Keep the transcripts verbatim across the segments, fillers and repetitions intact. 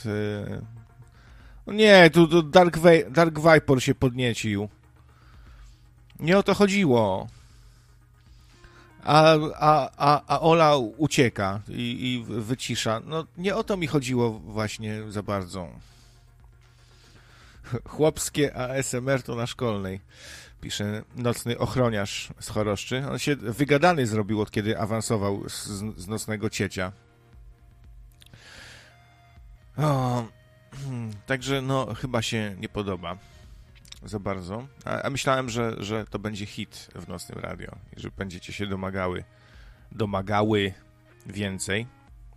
No nie, tu, tu Dark, Vi- Dark Viper się podniecił. Nie o to chodziło. A, a, a, a Ola ucieka i, i wycisza. No nie o to mi chodziło właśnie za bardzo. Chłopskie A S M R to na szkolnej, pisze nocny ochroniarz z Choroszczy. On się wygadany zrobił, od kiedy awansował z, z nocnego ciecia. O, także no chyba się nie podoba za bardzo. A, a myślałem, że, że to będzie hit w nocnym radio i że będziecie się domagały domagały więcej.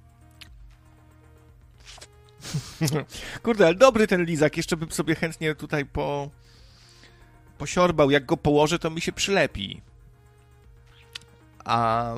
Kurde, ale dobry ten lizak. Jeszcze bym sobie chętnie tutaj po posiorbał. Jak go położę, to mi się przylepi. A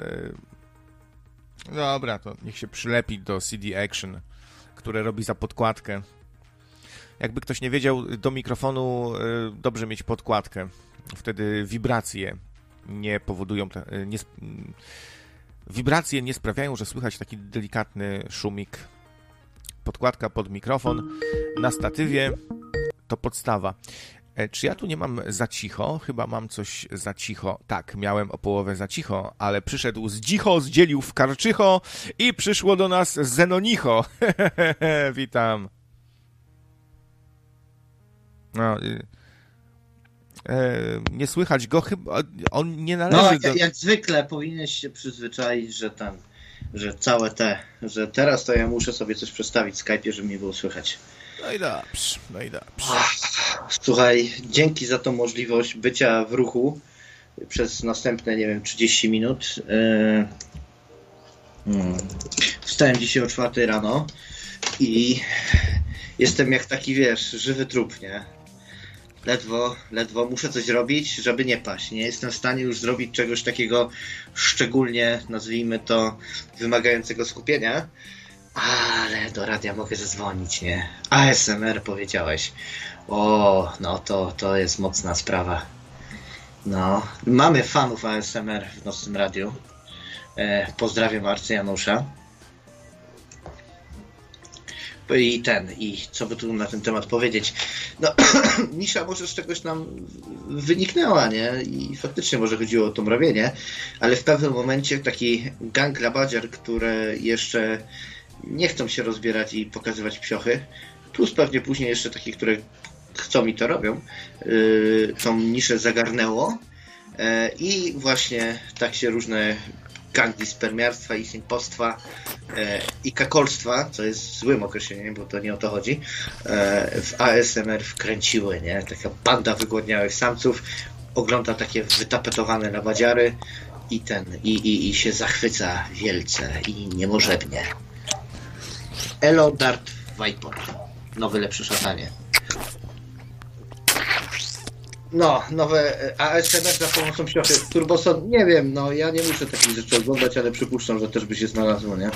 yy, dobra, to niech się przylepi do C D Action, które robi za podkładkę. Jakby ktoś nie wiedział, do mikrofonu yy, dobrze mieć podkładkę. Wtedy wibracje nie powodują... Yy, nie, yy, wibracje nie sprawiają, że słychać taki delikatny szumik. Podkładka pod mikrofon na statywie to podstawa. E, czy ja tu nie mam za cicho? Chyba mam coś za cicho. Tak, miałem o połowę za cicho, ale przyszedł z dzicho, zdzielił w karczycho i przyszło do nas Zenonicho. Witam. No, e, nie słychać go, chyba on nie należy no, do... jak, jak zwykle powinieneś się przyzwyczaić, że tam że całe te, że teraz to ja muszę sobie coś przestawić w Skype'ie, żeby mnie było słychać. No i dobrze, no i dobrze. Słuchaj, dzięki za tą możliwość bycia w ruchu przez następne, nie wiem, trzydzieści minut. Wstałem dzisiaj o czwartej rano i jestem jak taki, wiesz, żywy trup, nie? Ledwo, ledwo muszę coś robić, żeby nie paść. Nie jestem w stanie już zrobić czegoś takiego szczególnie, nazwijmy to, wymagającego skupienia, ale do radia mogę zadzwonić, nie? A S M R powiedziałeś. O, no to, to jest mocna sprawa. No, mamy fanów A S M R w nocnym radiu. E, pozdrawiam Arcyjanusza. I ten, i co by tu na ten temat powiedzieć? No, nisza może z czegoś nam wyniknęła, nie? I faktycznie może chodziło o to mrowienie, ale w pewnym momencie taki gang labadziar, które jeszcze nie chcą się rozbierać i pokazywać psiochy, plus pewnie później jeszcze takie, które chcą i to robią, yy, tą niszę zagarnęło yy, i właśnie tak się różne gangi spermiarstwa i simpostwa e, i kakolstwa, co jest złym określeniem, bo to nie o to chodzi, e, w A S M R wkręciły, nie? Taka banda wygłodniałych samców ogląda takie wytapetowane labadziary i ten, i, i, i się zachwyca wielce i niemożebnie. Elo Dart Viper. Nowy, lepszy szatanie. No, nowe A S M R za pomocą psiochy. Turboson, nie wiem, no ja nie muszę takich rzeczy oglądać, ale przypuszczam, że też by się znalazło, nie?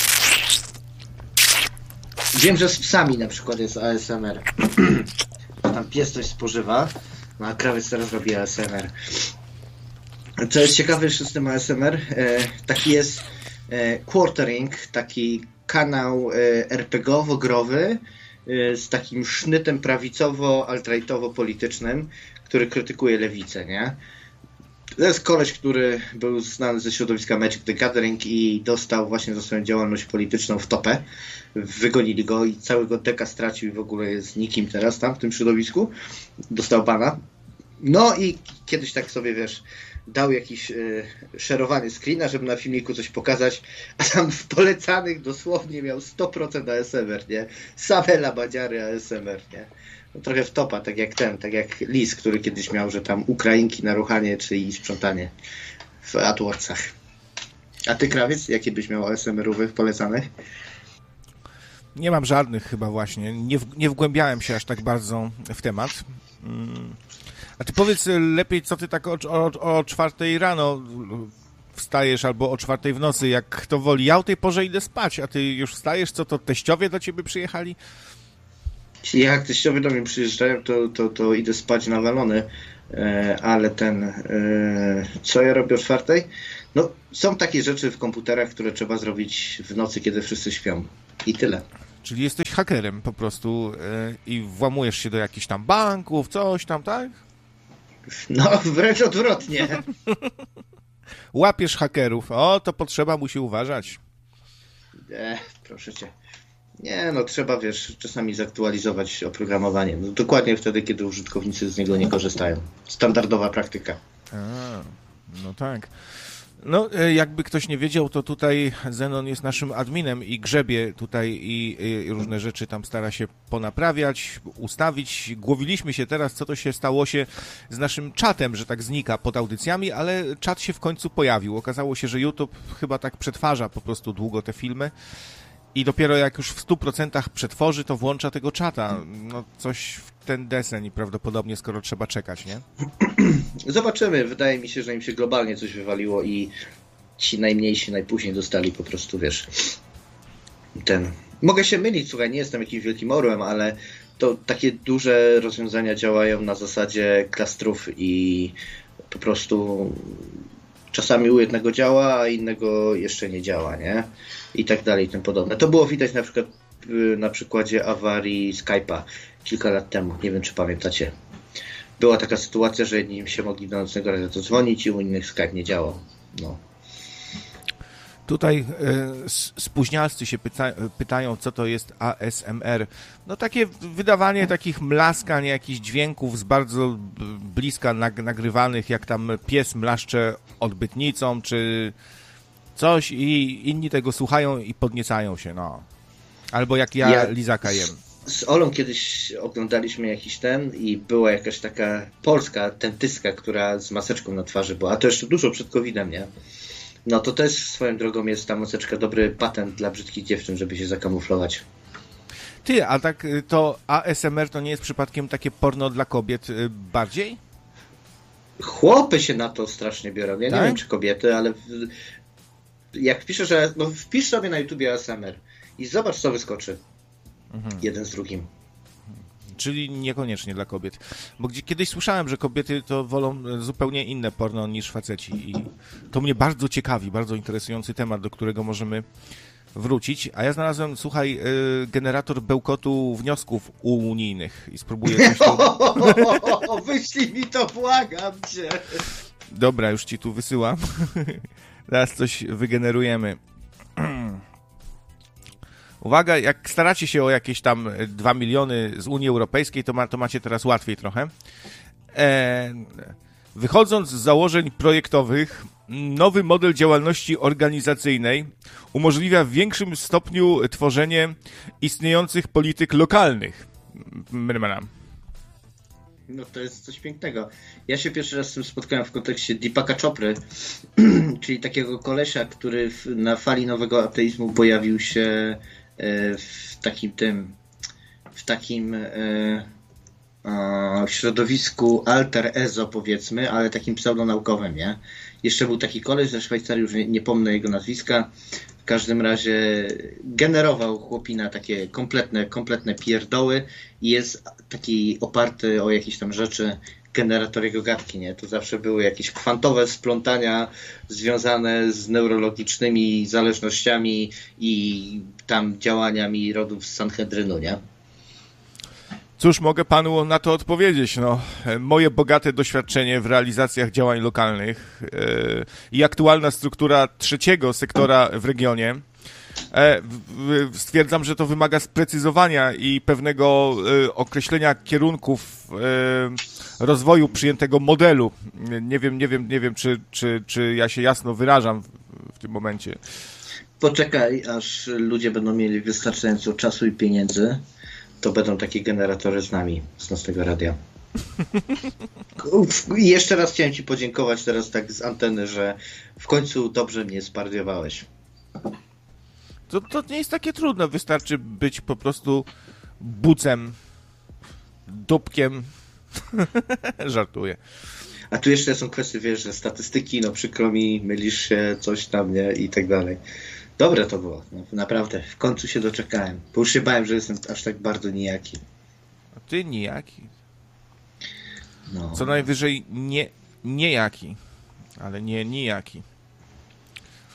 Wiem, że z psami na przykład jest A S M R. Tam pies coś spożywa, no a krawiec teraz robi A S M R. Co jest ciekawe jeszcze z tym A S M R, e, taki jest e, Quartering, taki kanał e, er pe gie owo-growy e, z takim sznytem prawicowo-altrajtowo-politycznym, który krytykuje lewicę, nie? To jest koleś, który był znany ze środowiska Magic the Gathering i dostał właśnie za swoją działalność polityczną w topę. Wygonili go i całego deka stracił i w ogóle jest nikim teraz tam w tym środowisku. Dostał bana. No i kiedyś tak sobie, wiesz, dał jakiś y, szerowany screena, żeby na filmiku coś pokazać, a tam w polecanych dosłownie miał sto procent A S M R, nie? Same labadziary A S M R, nie? No, trochę w topa, tak jak ten, tak jak Lis, który kiedyś miał, że tam Ukrainki na ruchanie, czy i sprzątanie w AdWordsach. A ty, krawiec, jakie byś miał A S M R-owych polecanych? Nie mam żadnych chyba właśnie. Nie, w, nie wgłębiałem się aż tak bardzo w temat. Hmm. A ty powiedz lepiej, co ty tak o, o, o czwartej rano wstajesz albo o czwartej w nocy, jak kto woli. Ja o tej porze idę spać, a ty już wstajesz? Co to, teściowie do ciebie przyjechali? Jak teściowie do mnie przyjeżdżają, to, to, to idę spać nawalony, e, ale ten, e, co ja robię o czwartej? No, są takie rzeczy w komputerach, które trzeba zrobić w nocy, kiedy wszyscy śpią. I tyle. Czyli jesteś hakerem po prostu yy, i włamujesz się do jakichś tam banków, coś tam, tak? No, wręcz odwrotnie. Łapiesz hakerów. O, to potrzeba musi uważać. E, proszę cię. Nie, no trzeba, wiesz, czasami zaktualizować oprogramowanie. No, dokładnie wtedy, kiedy użytkownicy z niego nie korzystają. Standardowa praktyka. A, no tak. No, jakby ktoś nie wiedział, to tutaj Zenon jest naszym adminem i grzebie tutaj i, i różne rzeczy tam stara się ponaprawiać, ustawić. Głowiliśmy się teraz, co to się stało się z naszym czatem, że tak znika pod audycjami, ale czat się w końcu pojawił. Okazało się, że YouTube chyba tak przetwarza po prostu długo te filmy i dopiero jak już w stu procentach przetworzy, to włącza tego czata. No coś w ten deseń prawdopodobnie, skoro trzeba czekać, nie? Zobaczymy. Wydaje mi się, że im się globalnie coś wywaliło i ci najmniejsi najpóźniej dostali po prostu, wiesz, ten... Mogę się mylić, słuchaj, nie jestem jakimś wielkim orłem, ale to takie duże rozwiązania działają na zasadzie klastrów i po prostu czasami u jednego działa, a innego jeszcze nie działa, nie? I tak dalej, i tym podobne. To było widać na przykład na przykładzie awarii Skype'a kilka lat temu. Nie wiem, czy pamiętacie. Była taka sytuacja, że jedni się mogli do nocnego radia zadzwonić i u innych Skype nie działał. No. Tutaj y, spóźnialscy się pyta, pytają, co to jest A S M R. No takie wydawanie takich mlaskań, jakichś dźwięków z bardzo bliska nag, nagrywanych, jak tam pies mlaszcze odbytnicą, czy coś i inni tego słuchają i podniecają się, no. Albo jak ja, ja lizaka jem. Z Olą kiedyś oglądaliśmy jakiś ten i była jakaś taka polska dentystka, która z maseczką na twarzy była, a to jeszcze dużo przed kowidem, nie? No to też swoją drogą jest ta maseczka dobry patent dla brzydkich dziewczyn, żeby się zakamuflować. Ty, a tak to A S M R to nie jest przypadkiem takie porno dla kobiet bardziej? Chłopy się na to strasznie biorą. Ja tak? nie wiem, czy kobiety, ale jak wpiszę, że no wpisz sobie na YouTubie A S M R i zobacz, co wyskoczy. Mhm. Jeden z drugim. Czyli niekoniecznie dla kobiet. Bo gdzie, kiedyś słyszałem, że kobiety to wolą zupełnie inne porno niż faceci i to mnie bardzo ciekawi, bardzo interesujący temat, do którego możemy wrócić. A ja znalazłem, słuchaj, yy, generator bełkotu wniosków unijnych i spróbuję coś tam... O, wyślij mi to, błagam cię. Dobra, już ci tu wysyłam. Teraz coś wygenerujemy. Uwaga, jak staracie się o jakieś tam dwa miliony z Unii Europejskiej, to, ma, to macie teraz łatwiej trochę. E, wychodząc z założeń projektowych, nowy model działalności organizacyjnej umożliwia w większym stopniu tworzenie istniejących polityk lokalnych. No to jest coś pięknego. Ja się pierwszy raz z tym spotkałem w kontekście Deepaka Chopry, czyli takiego kolesia, który w, na fali nowego ateizmu pojawił się w takim tym, w takim e, e, środowisku alter ezo, powiedzmy, ale takim pseudonaukowym, nie? Jeszcze był taki koleś ze Szwajcarii, już nie, nie pomnę jego nazwiska, w każdym razie generował chłopina takie kompletne, kompletne pierdoły i jest taki oparty o jakieś tam rzeczy, generator jego gadki, nie? To zawsze były jakieś kwantowe splątania związane z neurologicznymi zależnościami i tam działaniami rodów z Sanhedrynu, nie? Cóż mogę panu na to odpowiedzieć? No, moje bogate doświadczenie w realizacjach działań lokalnych yy, i aktualna struktura trzeciego sektora w regionie e, w, w, stwierdzam, że to wymaga sprecyzowania i pewnego y, określenia kierunków y, rozwoju przyjętego modelu. Nie wiem, nie wiem, nie wiem, czy, czy, czy ja się jasno wyrażam w, w tym momencie. Poczekaj, aż ludzie będą mieli wystarczająco czasu i pieniędzy, to będą takie generatory z nami, z Nocnego Radia. I jeszcze raz chciałem ci podziękować teraz tak z anteny, że w końcu dobrze mnie spardiowałeś. To, to nie jest takie trudne, wystarczy być po prostu bucem, dupkiem. Żartuję. A tu jeszcze są kwestie, wiesz, że statystyki, no przykro mi, mylisz się, coś tam, nie, i tak dalej. Dobre to było, no, naprawdę, w końcu się doczekałem, bo już się bałem, że jestem aż tak bardzo nijaki. A ty nijaki? No. Co najwyżej nie, niejaki, ale nie nijaki.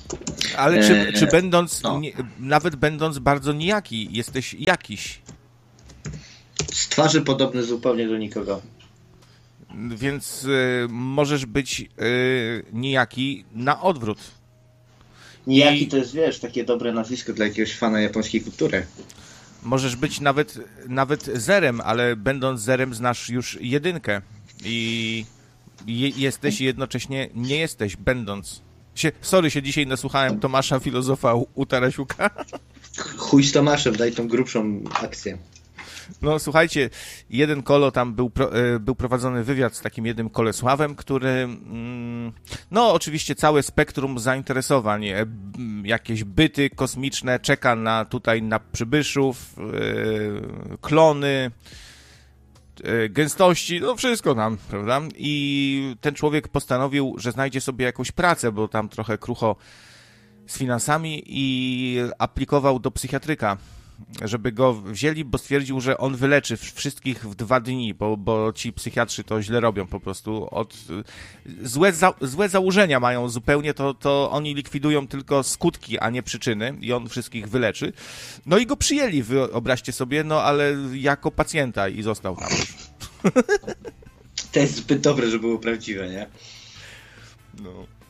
Ale czy, czy będąc, no. nie, nawet będąc bardzo nijaki, jesteś jakiś? Z twarzy podobny zupełnie do nikogo. Więc y, możesz być y, nijaki na odwrót. Nijaki I... to jest, wiesz, takie dobre nazwisko dla jakiegoś fana japońskiej kultury. Możesz być nawet, nawet zerem, ale będąc zerem znasz już jedynkę. I je, jesteś i jednocześnie nie jesteś, będąc. Się, sorry, się dzisiaj nasłuchałem Tomasza, filozofa u, u Tarasiuka. Chuj z Tomaszem, daj tą grubszą akcję. No słuchajcie, jeden kolo tam był, pro, był prowadzony wywiad z takim jednym Kolesławem, który mm, no oczywiście całe spektrum zainteresowań, jakieś byty kosmiczne, czeka na tutaj na przybyszów, yy, klony, yy, gęstości, no wszystko tam, prawda? I ten człowiek postanowił, że znajdzie sobie jakąś pracę, bo tam trochę krucho z finansami i aplikował do psychiatryka, żeby go wzięli, bo stwierdził, że on wyleczy wszystkich w dwa dni, bo, bo ci psychiatrzy to źle robią po prostu. Od, złe, za, złe założenia mają zupełnie, to, to oni likwidują tylko skutki, a nie przyczyny i on wszystkich wyleczy. No i go przyjęli, wyobraźcie sobie, no ale jako pacjenta i został tam już. To jest zbyt dobre, żeby było prawdziwe, nie? No.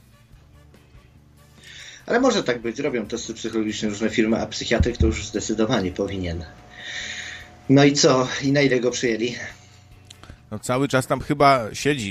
Ale może tak być, robią testy psychologiczne różne firmy, a psychiatryk to już zdecydowanie powinien. No i co? I na ile go przyjęli? No cały czas tam chyba siedzi.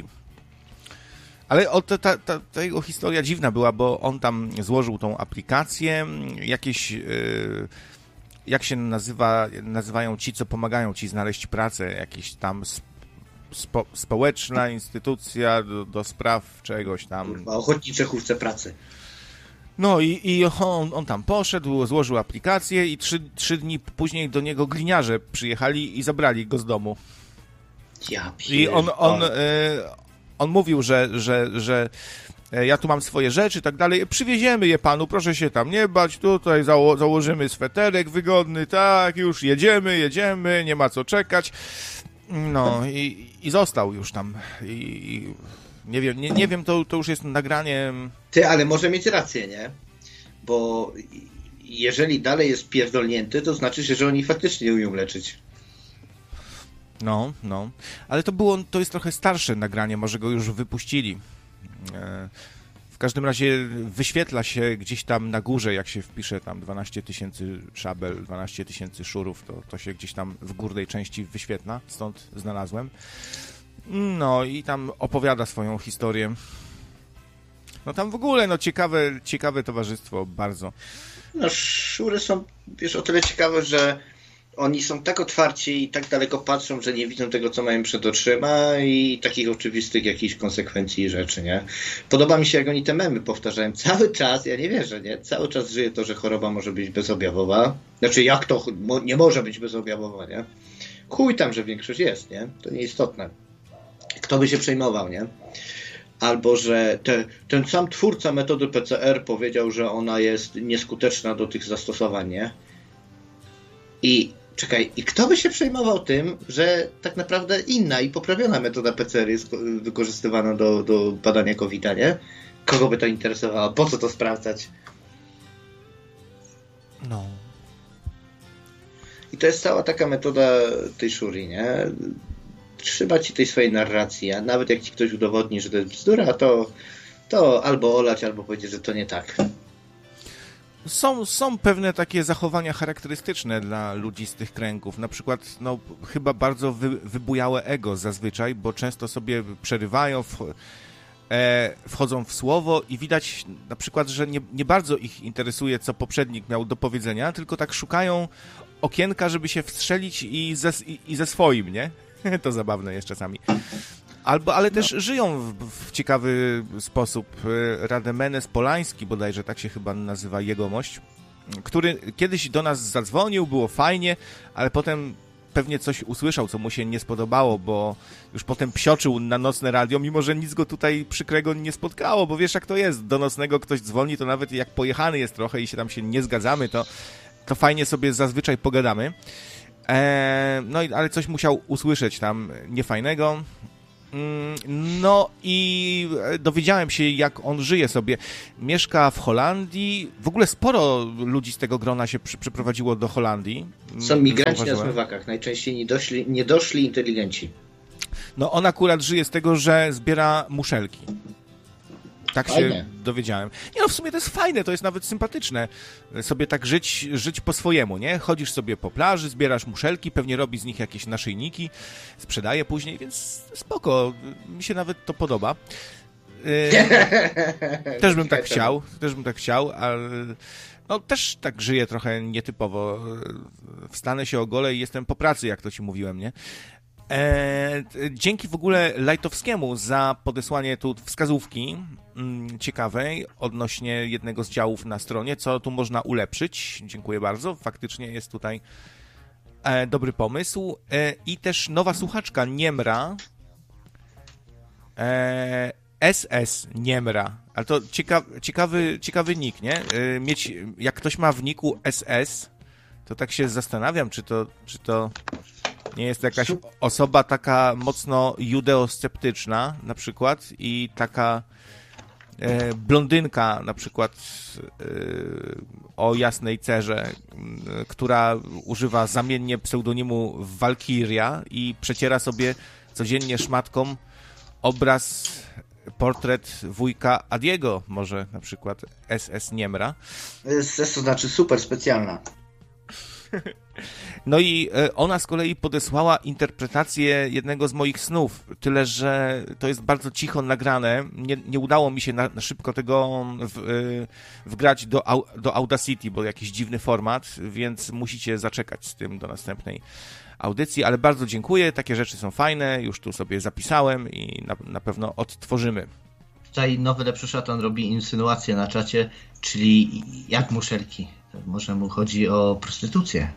Ale o, ta, ta, ta, ta jego historia dziwna była, bo on tam złożył tą aplikację, jakieś, yy, jak się nazywa, nazywają ci, co pomagają ci znaleźć pracę, jakieś tam spo, społeczna instytucja do, do spraw czegoś tam. Kurwa, ochotnicze chówce pracy. No i, i on, on tam poszedł, złożył aplikację i trzy, trzy dni później do niego gliniarze przyjechali i zabrali go z domu. Ja I on, on, y, on mówił, że, że, że ja tu mam swoje rzeczy i tak dalej, przywieziemy je panu, proszę się tam nie bać, tutaj zało- założymy sweterek wygodny, tak, już jedziemy, jedziemy, nie ma co czekać. No i, i został już tam i... i Nie wiem, nie, nie wiem, to, to już jest nagranie... Ty, ale może mieć rację, nie? Bo jeżeli dalej jest pierdolnięty, to znaczy się, że oni faktycznie nie umią leczyć. No, no. Ale to było, to jest trochę starsze nagranie, może go już wypuścili. W każdym razie wyświetla się gdzieś tam na górze, jak się wpisze tam dwanaście tysięcy szabel, dwanaście tysięcy szurów, to, to się gdzieś tam w górnej części wyświetla, stąd znalazłem. No i tam opowiada swoją historię. No tam w ogóle, no ciekawe, ciekawe towarzystwo, bardzo. No szury są, wiesz, o tyle ciekawe, że oni są tak otwarci i tak daleko patrzą, że nie widzą tego, co mają przed oczyma i takich oczywistych jakichś konsekwencji i rzeczy, nie? Podoba mi się, jak oni te memy powtarzają cały czas, ja nie wierzę, nie? Cały czas żyje to, że choroba może być bezobjawowa. Znaczy, jak to nie może być bezobjawowa, nie? Chuj tam, że większość jest, nie? To nieistotne. Kto by się przejmował, nie? Albo, że te, ten sam twórca metody P C R powiedział, że ona jest nieskuteczna do tych zastosowań, nie? I czekaj, i kto by się przejmował tym, że tak naprawdę inna i poprawiona metoda P C R jest wykorzystywana do, do badania kowida, nie? Kogo by to interesowało? Po co to sprawdzać? No. I to jest cała taka metoda tej Shuri, nie? Trzyma ci tej swojej narracji, a nawet jak ci ktoś udowodni, że to jest bzdura, to, to albo olać, albo powiedzieć, że to nie tak. Są, są pewne takie zachowania charakterystyczne dla ludzi z tych kręgów. Na przykład, no, chyba bardzo wy, wybujałe ego zazwyczaj, bo często sobie przerywają, w, e, wchodzą w słowo i widać na przykład, że nie, nie bardzo ich interesuje, co poprzednik miał do powiedzenia, tylko tak szukają okienka, żeby się wstrzelić i ze, i, i ze swoim, nie? To zabawne jest czasami. Albo, ale też no. żyją w, w ciekawy sposób. Rademenes Polański, bodajże tak się chyba nazywa jegomość, który kiedyś do nas zadzwonił, było fajnie, ale potem pewnie coś usłyszał, co mu się nie spodobało, bo już potem psioczył na nocne radio, mimo że nic go tutaj przykrego nie spotkało, bo wiesz jak to jest, do nocnego ktoś dzwoni, to nawet jak pojechany jest trochę i się tam się nie zgadzamy, to, to fajnie sobie zazwyczaj pogadamy. Eee, no i ale coś musiał usłyszeć tam niefajnego. No i dowiedziałem się, jak on żyje sobie. Mieszka w Holandii. W ogóle sporo ludzi z tego grona się przy, przyprowadziło do Holandii. Są migranci na zmywakach. Najczęściej niedoszli, niedoszli inteligenci. No on akurat żyje z tego, że zbiera muszelki. Tak Fajnie. się dowiedziałem. Nie no, w sumie to jest fajne, to jest nawet sympatyczne. Sobie tak żyć, żyć po swojemu, nie? Chodzisz sobie po plaży, zbierasz muszelki, pewnie robi z nich jakieś naszyjniki, sprzedaje później, więc spoko. Mi się nawet to podoba. Yy, też bym tak chciał, też bym tak chciał, ale no też tak żyję trochę nietypowo. Wstanę się o gole i jestem po pracy, jak to ci mówiłem, nie? E, dzięki w ogóle Lajtowskiemu za podesłanie tu wskazówki mm, ciekawej odnośnie jednego z działów na stronie, co tu można ulepszyć. Dziękuję bardzo. Faktycznie jest tutaj e, dobry pomysł. E, I też nowa słuchaczka Niemra. E, S S Niemra. Ale to cieka ciekawy, ciekawy nick, nie? E, mieć, jak ktoś ma w nicku S S, to tak się zastanawiam, czy to, czy to nie jest jakaś osoba taka mocno judeosceptyczna na przykład i taka e, blondynka na przykład e, o jasnej cerze, e, która używa zamiennie pseudonimu Walkiria i przeciera sobie codziennie szmatką obraz, portret wujka Adiego, może na przykład S S Niemra. S S to znaczy super specjalna. No i ona z kolei podesłała interpretację jednego z moich snów, tyle że to jest bardzo cicho nagrane. Nie, nie udało mi się na, na szybko tego w, wgrać do, do Audacity, bo jakiś dziwny format, więc musicie zaczekać z tym do następnej audycji, ale bardzo dziękuję, takie rzeczy są fajne, już tu sobie zapisałem i na, na pewno odtworzymy. Tutaj nowy lepszy szatan robi insynuację na czacie, czyli jak muszelki. Może mu chodzi o prostytucję.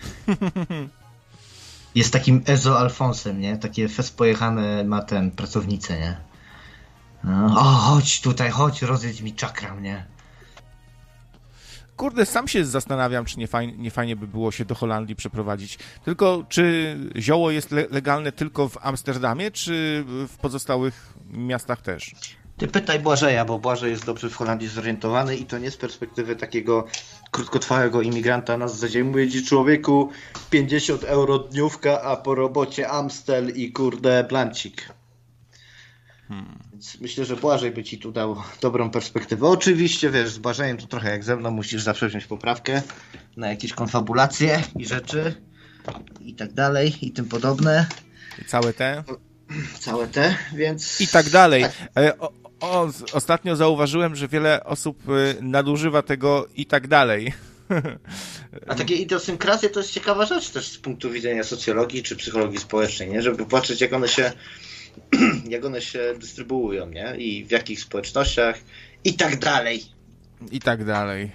Jest takim Ezo Alfonsem, nie? Takie fest pojechane ma ten pracownicę, nie? No, o, chodź tutaj, chodź, rozjedź mi czakram, nie? Kurde, sam się zastanawiam, czy nie fajnie, nie fajnie by było się do Holandii przeprowadzić. Tylko czy zioło jest le legalne tylko w Amsterdamie, czy w pozostałych miastach też? Ty pytaj Błażeja, bo Błażej jest dobrze w Holandii zorientowany i to nie z perspektywy takiego krótkotrwałego imigranta na zasadzie mówię ci człowieku pięćdziesiąt euro dniówka, a po robocie Amstel i kurde blancik. Hmm. Więc myślę, że Błażej by ci tu dał dobrą perspektywę. Oczywiście, wiesz, z Błażejem to trochę jak ze mną, musisz zawsze wziąć poprawkę na jakieś konfabulacje i rzeczy i tak dalej i tym podobne. I całe te? Całe te, więc... I tak dalej. Tak. O, o, ostatnio zauważyłem, że wiele osób nadużywa tego i tak dalej. A takie idiosynkrazje to jest ciekawa rzecz też z punktu widzenia socjologii czy psychologii społecznej, nie? Żeby patrzeć jak one się jak one się dystrybuują, nie? I w jakich społecznościach i tak dalej. I tak dalej.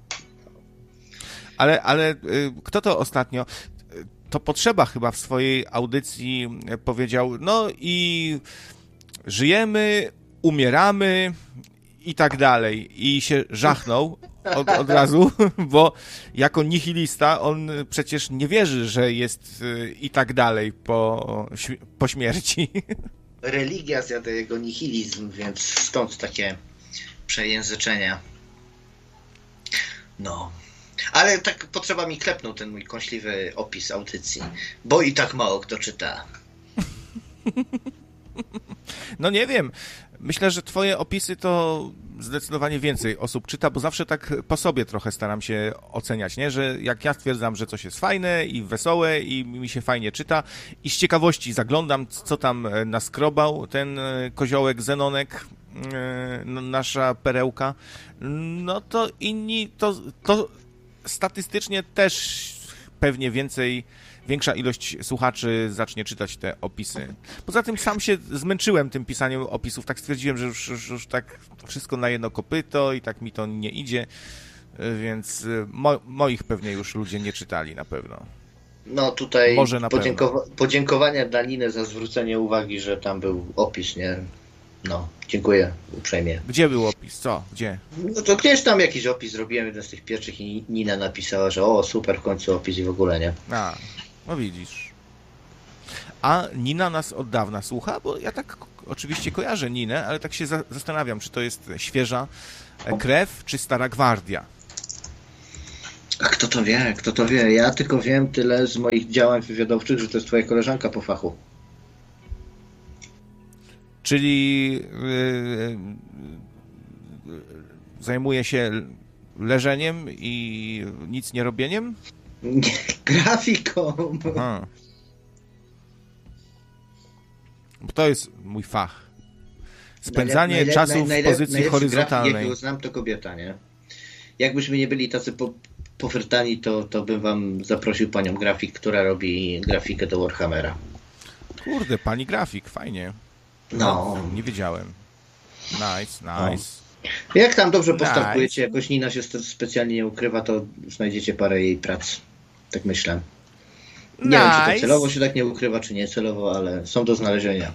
Ale, ale kto to ostatnio... To Potrzeba chyba w swojej audycji powiedział, no i żyjemy, umieramy i tak dalej. I się żachnął od, od razu, bo jako nihilista on przecież nie wierzy, że jest i tak dalej po, po śmierci. Religia zjada jego nihilizm, więc stąd takie przejęzyczenia. No. Ale tak Potrzeba mi klepnął ten mój kąśliwy opis audycji, bo i tak mało kto czyta. No nie wiem. Myślę, że twoje opisy to zdecydowanie więcej osób czyta, bo zawsze tak po sobie trochę staram się oceniać, nie? Że jak ja stwierdzam, że coś jest fajne i wesołe i mi się fajnie czyta i z ciekawości zaglądam, co tam naskrobał ten koziołek Zenonek, nasza perełka, no to inni, to, to statystycznie też pewnie więcej, większa ilość słuchaczy zacznie czytać te opisy. Poza tym sam się zmęczyłem tym pisaniem opisów, tak stwierdziłem, że już, już, już tak wszystko na jedno kopyto i tak mi to nie idzie, więc mo moich pewnie już ludzie nie czytali na pewno. No tutaj Może na podziękowa podziękowania dla Niny za zwrócenie uwagi, że tam był opis, nie? No, dziękuję uprzejmie. Gdzie był opis? Co? Gdzie? No to gdzieś tam jakiś opis zrobiłem, jeden z tych pierwszych i Nina napisała, że o, super, w końcu opis i w ogóle, nie? A, no widzisz. A Nina nas od dawna słucha, bo ja tak oczywiście kojarzę Ninę, ale tak się za- zastanawiam, czy to jest świeża krew, czy stara gwardia. A kto to wie, kto to wie? Ja tylko wiem tyle z moich działań wywiadowczych, że to jest twoja koleżanka po fachu. Czyli yy, yy, zajmuje się leżeniem i nic nie robieniem? Nie, grafiką. Aha. Bo to jest mój fach. Spędzanie Najlep- czasu najlep- w najlep- pozycji najlepszy horyzontalnej. grafik, jakiego znam, to kobieta, nie? Jakbyśmy nie byli tacy po, pofrytani, to, to bym wam zaprosił panią grafik, która robi grafikę do Warhammera. Kurde, pani grafik, fajnie. No. Nie wiedziałem. Nice, nice. Jak tam dobrze postawkujecie, Nice. jakoś Nina się st- specjalnie nie ukrywa, to znajdziecie parę jej prac. Tak myślę. Nie wiem, czy to Nice. celowo się tak nie ukrywa, czy nie celowo, ale są do znalezienia.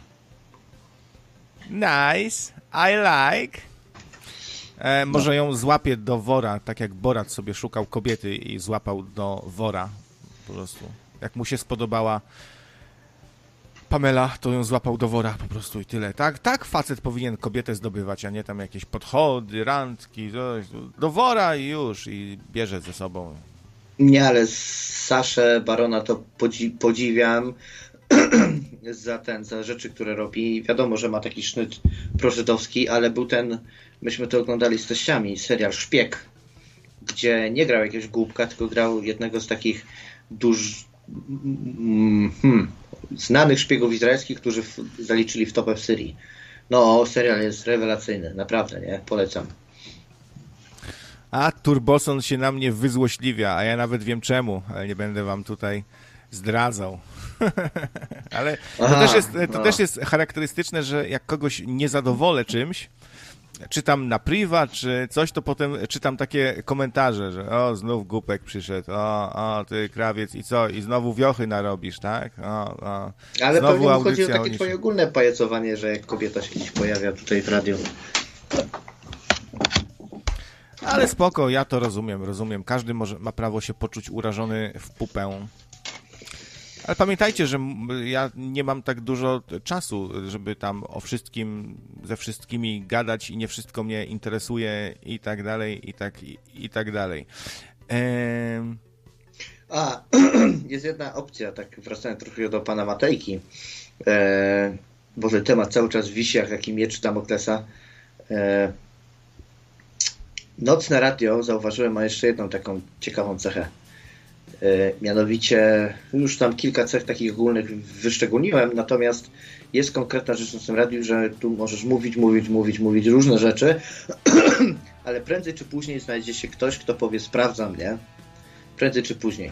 Nice, I like. E, może ją złapie do wora, tak jak Borat sobie szukał kobiety i złapał do wora. Po prostu. Jak mu się spodobała Pamela, to ją złapał do wora po prostu i tyle. Tak, tak facet powinien kobietę zdobywać, a nie tam jakieś podchody, randki, coś. Do wora i już, i bierze ze sobą. Nie, ale Saszę Barona to podzi- podziwiam za ten, za rzeczy, które robi. Wiadomo, że ma taki sznyt prożydowski, ale był ten, myśmy to oglądali z teściami, serial Szpieg, gdzie nie grał jakiegoś głupka, tylko grał jednego z takich duż... Hmm, znanych szpiegów izraelskich, którzy w, zaliczyli w topę w Syrii. No, serial jest rewelacyjny, naprawdę, nie? Polecam. A Turboson się na mnie wyzłośliwia, a ja nawet wiem czemu, ale nie będę wam tutaj zdradzał. Ale to, Aha, też jest, to no. też jest charakterystyczne, że jak kogoś nie zadowolę czymś, czytam na priwa, czy coś, to potem czytam takie komentarze, że o, znów głupek przyszedł, o, o, ty krawiec i co, i znowu wiochy narobisz, tak? O, o. Ale Znowu pewnie mu chodzi o audycja takie o twoje niczym. ogólne pajacowanie, że jak kobieta się gdzieś pojawia tutaj w radiu. Ale spoko, ja to rozumiem, rozumiem. Każdy może, ma prawo się poczuć urażony w pupę. Ale pamiętajcie, że m- ja nie mam tak dużo czasu, żeby tam o wszystkim, ze wszystkimi gadać i nie wszystko mnie interesuje i tak dalej, i tak, i, i tak dalej. Ehm, A, jest jedna opcja, tak wracając trochę do pana Matejki, e, bo ten temat cały czas wisi jak taki miecz Damoklesa. E, Nocne radio, zauważyłem, ma jeszcze jedną taką ciekawą cechę. E, mianowicie, już tam kilka cech takich ogólnych wyszczególniłem, natomiast jest konkretna rzecz w nocnym radiu, że tu możesz mówić, mówić, mówić, mówić różne rzeczy, ale prędzej czy później znajdzie się ktoś, kto powie sprawdza mnie. Prędzej czy później.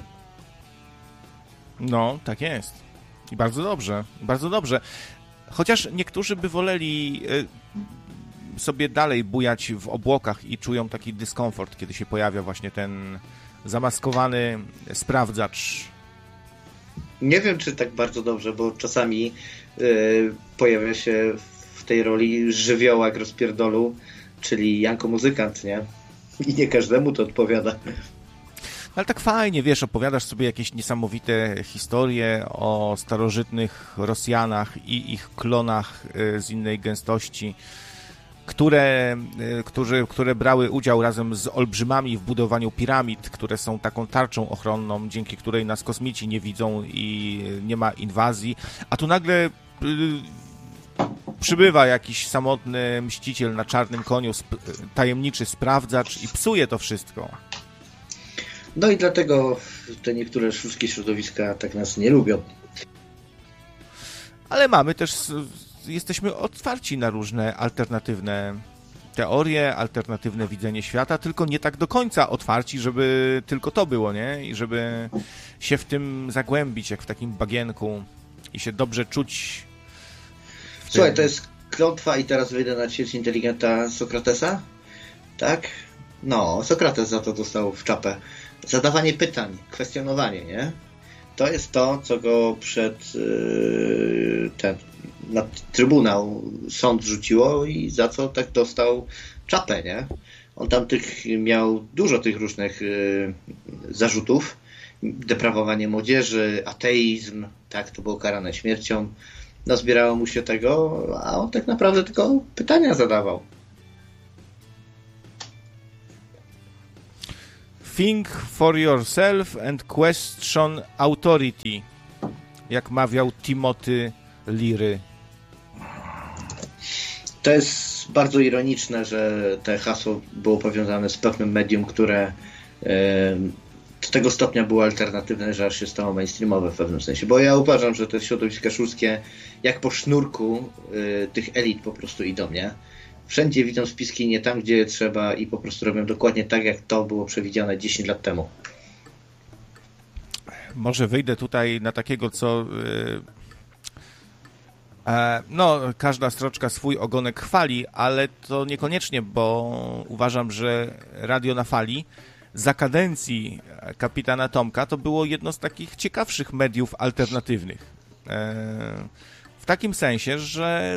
no, tak jest. I bardzo dobrze, bardzo dobrze. Chociaż niektórzy by woleli y, sobie dalej bujać w obłokach i czują taki dyskomfort, kiedy się pojawia właśnie ten zamaskowany sprawdzacz. Nie wiem, czy tak bardzo dobrze, bo czasami y, pojawia się w tej roli żywiołak rozpierdolu, czyli Janko Muzykant, nie? I nie każdemu to odpowiada. Ale tak fajnie, wiesz, opowiadasz sobie jakieś niesamowite historie o starożytnych Rosjanach i ich klonach y, z innej gęstości, które, y, którzy, które brały udział razem z olbrzymami w budowaniu piramid, które są taką tarczą ochronną, dzięki której nas kosmici nie widzą i nie ma inwazji, a tu nagle y, przybywa jakiś samotny mściciel na czarnym koniu, sp- tajemniczy sprawdzacz i psuje to wszystko. No i dlatego te niektóre wszystkie środowiska tak nas nie lubią. Ale mamy też, jesteśmy otwarci na różne alternatywne teorie, alternatywne widzenie świata, tylko nie tak do końca otwarci, żeby tylko to było, nie? I żeby się w tym zagłębić, jak w takim bagienku i się dobrze czuć. w Słuchaj, tym. to jest klątwa i teraz wyjdę na ćwierć inteligenta Sokratesa? Tak? No, Sokrates za to dostał w czapę. Zadawanie pytań, kwestionowanie, nie? To jest to, co go przed yy, ten, na trybunał sąd rzuciło i za co tak dostał czapę, nie? On tam tych miał dużo tych różnych yy, zarzutów. deprawowanie młodzieży, ateizm, tak, to było karane śmiercią. No zbierało mu się tego, a on tak naprawdę tylko pytania zadawał. Think for yourself and question authority, jak mawiał Timothy Leary. To jest bardzo ironiczne, że te hasło było powiązane z pewnym medium, które do tego stopnia było alternatywne, że aż się stało mainstreamowe w pewnym sensie. Bo ja uważam, że te środowiska szulskie jak po sznurku tych elit po prostu idą, nie? Wszędzie widzą spiski nie tam, gdzie je trzeba i po prostu robią dokładnie tak, jak to było przewidziane dziesięć lat temu. Może wyjdę tutaj na takiego, co... Yy... No, każda sroczka swój ogonek chwali, ale to niekoniecznie, bo uważam, że Radio na Fali za kadencji kapitana Tomka to było jedno z takich ciekawszych mediów alternatywnych. W takim sensie, że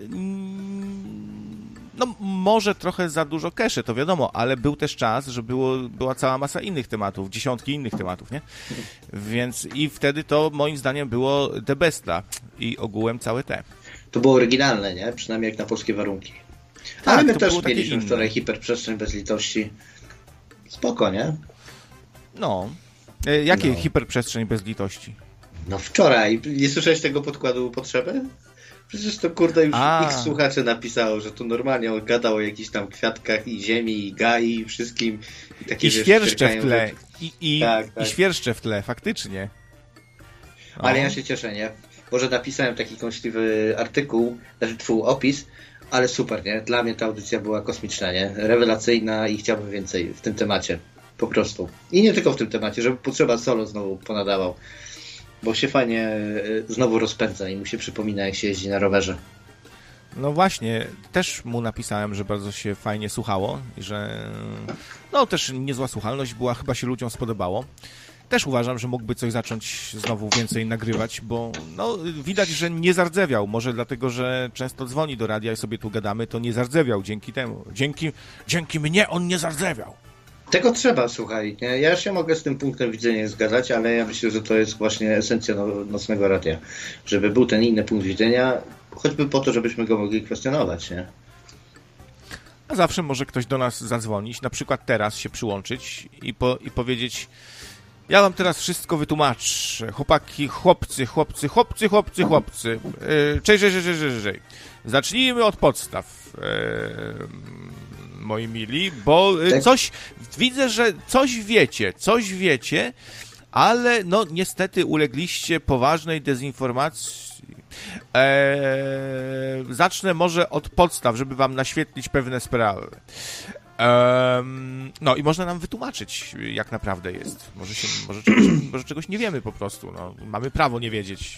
no może trochę za dużo keszy, to wiadomo, ale był też czas, że było, była cała masa innych tematów, dziesiątki innych tematów, nie? Więc i wtedy to moim zdaniem było the besta i ogółem całe te. To było oryginalne, nie? Przynajmniej jak na polskie warunki. Tak, ale my też mieliśmy inne. Wczoraj hiperprzestrzeń bez litości. Spoko, nie? No. E, jakie no. hiperprzestrzeń bez litości? No wczoraj. Nie słyszałeś tego podkładu potrzeby? Przecież to kurde już A. ich słuchaczy napisało, że tu normalnie on gadał o jakichś tam kwiatkach i ziemi, i gai, i wszystkim. I, takie, I świerszcze w tle. Rzeczy. I, i, tak, tak. I świerszcze w tle, faktycznie. O. Ale ja się cieszę, nie? Może napisałem taki kąśliwy artykuł, znaczy twój opis, ale super, nie? Dla mnie ta audycja była kosmiczna, nie? Rewelacyjna i chciałbym więcej w tym temacie. Po prostu. I nie tylko w tym temacie, żeby Potrzeba solo znowu ponadawał. Bo się fajnie znowu rozpędza i mu się przypomina, jak się jeździ na rowerze. No właśnie, też mu napisałem, że bardzo się fajnie słuchało i że no też niezła słuchalność była, chyba się ludziom spodobało. Też uważam, że mógłby coś zacząć znowu więcej nagrywać, bo no, widać, że nie zardzewiał. Może dlatego, że często dzwoni do radia i sobie tu gadamy, to nie zardzewiał dzięki temu. Dzięki, dzięki mnie on nie zardzewiał. Tego trzeba, słuchaj. Nie? Ja się mogę z tym punktem widzenia zgadzać, ale ja myślę, że to jest właśnie esencja no, nocnego radia. Żeby był ten inny punkt widzenia, choćby po to, żebyśmy go mogli kwestionować, nie? A zawsze może ktoś do nas zadzwonić, na przykład teraz się przyłączyć i, po, i powiedzieć: ja wam teraz wszystko wytłumaczę. Chłopaki, chłopcy, chłopcy, chłopcy, chłopcy, chłopcy. Yy, cześć, cześć, cześć, cześć, cześć. Zacznijmy od podstaw, yy, moi mili, bo yy, coś, widzę, że coś wiecie, coś wiecie, ale no niestety ulegliście poważnej dezinformacji. Eee, zacznę może od podstaw, żeby wam naświetlić pewne sprawy. Um, no i można nam wytłumaczyć, jak naprawdę jest. Może, się, może, czegoś, może czegoś nie wiemy po prostu. No. Mamy prawo nie wiedzieć.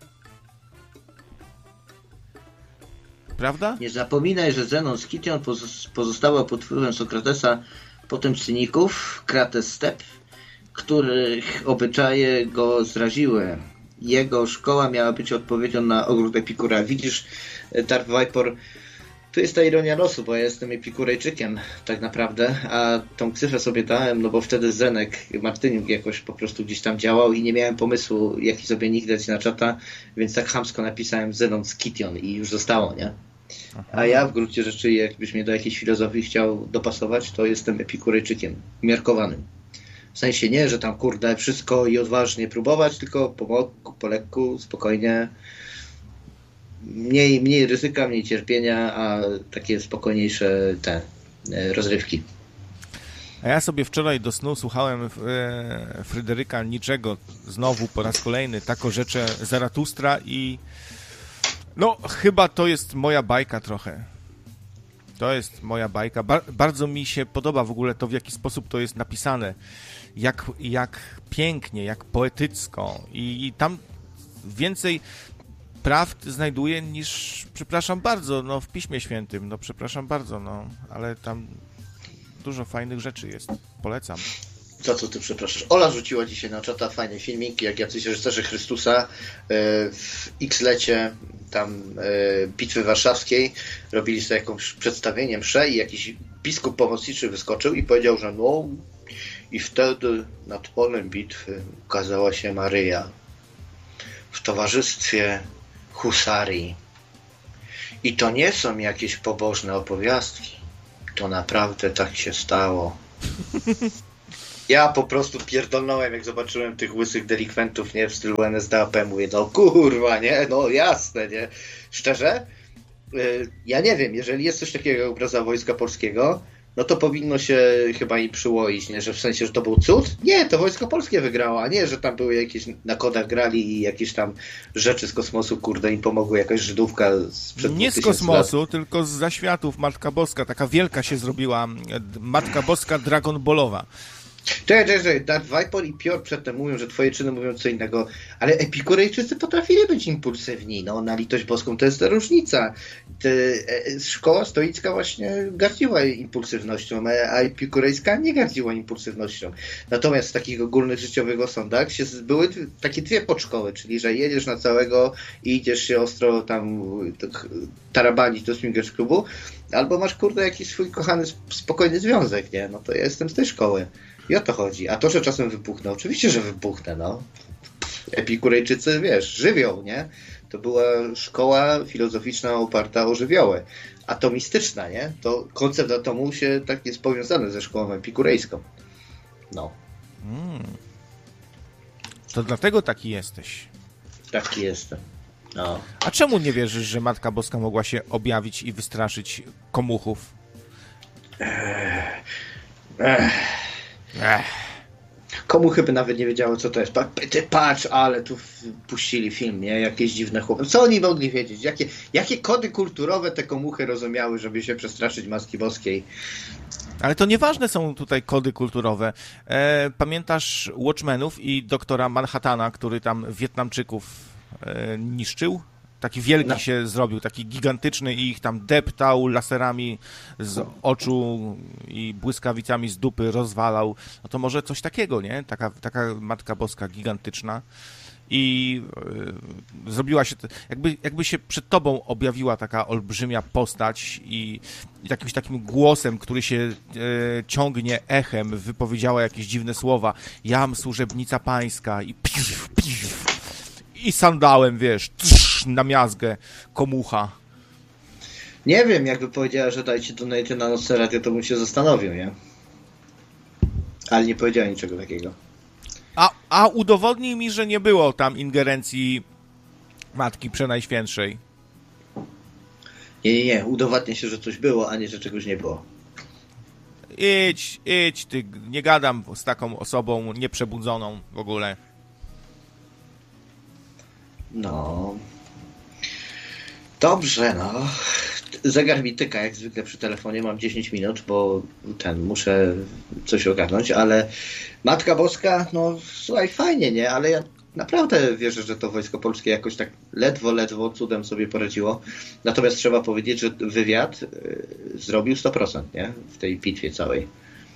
Prawda? Nie zapominaj, że Zenon z Kition pozostała pod wpływem Sokratesa, potem cyników, Krates Step, których obyczaje go zraziły. Jego szkoła miała być odpowiedzią na ogród Epikura. Widzisz, Darth Viper, to jest ta ironia losu, bo ja jestem Epikurejczykiem tak naprawdę, a tą ksywę sobie dałem, no bo wtedy Zenek Martyniuk jakoś po prostu gdzieś tam działał i nie miałem pomysłu, jaki sobie nick dać na czata, więc tak chamsko napisałem Zenon z Kition i już zostało, nie? A ja w gruncie rzeczy, jakbyś mnie do jakiejś filozofii chciał dopasować, to jestem Epikurejczykiem, umiarkowanym. W sensie nie, że tam kurde wszystko i odważnie próbować, tylko po, po lekku, spokojnie. Mniej, mniej ryzyka, mniej cierpienia, a takie spokojniejsze te e, rozrywki. A ja sobie wczoraj do snu słuchałem e, Fryderyka Nietzschego znowu po raz kolejny tako rzecze Zaratustra i no chyba to jest moja bajka trochę. To jest moja bajka. Bar- bardzo mi się podoba w ogóle to, w jaki sposób to jest napisane. Jak, jak pięknie, jak poetycko. I, i tam więcej prawd znajduję niż, przepraszam bardzo, no w Piśmie Świętym. No przepraszam bardzo, no. Ale tam dużo fajnych rzeczy jest. Polecam. Za co ty przepraszasz? Ola rzuciła dzisiaj na czata fajny filmik, jak jacyś rycerze Chrystusa w X-lecie tam Bitwy Warszawskiej robili sobie jakąś przedstawienie mszę i jakiś biskup pomocniczy wyskoczył i powiedział, że no I wtedy nad polem bitwy ukazała się Maryja w towarzystwie husarii. I to nie są jakieś pobożne opowiastki. To naprawdę tak się stało. Ja po prostu pierdolnąłem, jak zobaczyłem tych łysych delikwentów, nie, w stylu N S D A P, mówię, no kurwa, nie, no jasne, nie. Szczerze, yy, ja nie wiem, jeżeli jest coś takiego jak obraza Wojska Polskiego, no to powinno się chyba im przyłoić, nie, że w sensie, że to był cud? Nie, to Wojsko Polskie wygrało, a nie, że tam były jakieś, na kodach grali i jakieś tam rzeczy z kosmosu, kurde, im pomogły jakaś Żydówka sprzed Nie z kosmosu, lat. Tylko z zaświatów Matka Boska, taka wielka się zrobiła, Matka Boska Dragon Ballowa. Czekaj, czekaj, czekaj, Darth Viper i Piotr przedtem mówią, że twoje czyny mówią co innego, ale Epikurejczycy potrafili być impulsywni, no na litość boską to jest ta różnica. Te, e, szkoła stoicka właśnie gardziła impulsywnością, a epikurejska nie gardziła impulsywnością. Natomiast w takich ogólnych życiowych osądach się, były takie dwie podszkoły, czyli że jedziesz na całego i idziesz się ostro tam tak, tarabanić do swingers klubu, albo masz kurde jakiś swój kochany, spokojny związek, nie? No to ja jestem z tej szkoły. I o to chodzi. A to, że czasem wybuchnę, oczywiście, że wybuchnę, no. Epikurejczycy, wiesz, żywioł, nie? To była szkoła filozoficzna oparta o żywioły. Atomistyczna, nie? To koncept atomu się tak jest powiązany ze szkołą epikurejską. No. Hmm. To dlatego taki jesteś. Taki jestem. No. A czemu nie wierzysz, że Matka Boska mogła się objawić i wystraszyć komuchów? Ech. Ech. Ech. Komu chyba nawet nie wiedziało, co to jest. Ty patrz, ale tu puścili film, nie? Jakieś dziwne chłopy. Co oni mogli wiedzieć? Jakie, jakie kody kulturowe te komuchy rozumiały, żeby się przestraszyć Matki Boskiej? Ale to nieważne są tutaj kody kulturowe. E, pamiętasz Watchmenów i doktora Manhattana, który tam Wietnamczyków e, niszczył? Taki wielki no. się zrobił, taki gigantyczny i ich tam deptał laserami z oczu i błyskawicami z dupy rozwalał. No to może coś takiego, nie? Taka, taka Matka Boska gigantyczna i yy, zrobiła się, jakby, jakby się przed tobą objawiła taka olbrzymia postać i, i jakimś takim głosem, który się yy, ciągnie echem, wypowiedziała jakieś dziwne słowa. Jam służebnica pańska i piw, piw. I sandałem, wiesz, trz, na miazgę komucha. Nie wiem, jakby powiedziała, że dajcie donate na Nocne Radio, to bym się zastanowił, nie? Ale nie powiedziała niczego takiego. A, a udowodnij mi, że nie było tam ingerencji Matki Przenajświętszej. Nie, nie, nie. Udowadnia się, że coś było, a nie, że czegoś nie było. Idź, idź, ty, nie gadam z taką osobą nieprzebudzoną w ogóle. No. Dobrze, no. Zegar mi tyka, jak zwykle przy telefonie. Mam dziesięć minut, bo ten, muszę coś ogarnąć, ale Matka Boska, no słuchaj, fajnie, nie? Ale ja naprawdę wierzę, że to Wojsko Polskie jakoś tak ledwo, ledwo cudem sobie poradziło. Natomiast trzeba powiedzieć, że wywiad zrobił sto procent, nie? W tej bitwie całej.